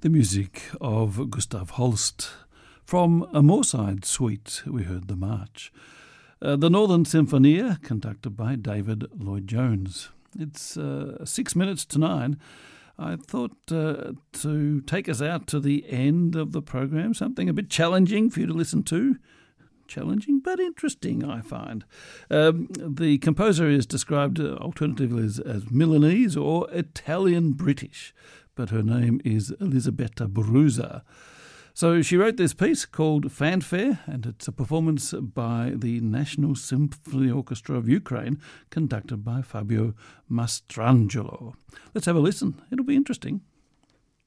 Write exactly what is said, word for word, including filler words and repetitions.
The music of Gustav Holst. From a Moorside suite, we heard the march. Uh, the Northern Symphonia, conducted by David Lloyd-Jones. It's uh, six minutes to nine. I thought uh, to take us out to the end of the program, something a bit challenging for you to listen to. Challenging but interesting, I find. Um, the composer is described uh, alternatively as, as Milanese or Italian-British, but her name is Elisabetta Brusa. So she wrote this piece called Fanfare, and it's a performance by the National Symphony Orchestra of Ukraine, conducted by Fabio Mastrangelo. Let's have a listen. It'll be interesting.